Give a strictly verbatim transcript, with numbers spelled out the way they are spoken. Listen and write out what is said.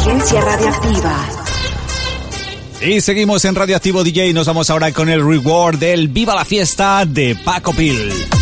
Agencia Radioactiva. Y seguimos en Radioactivo D J y nos vamos ahora con el reward del Viva la Fiesta de Paco Pil.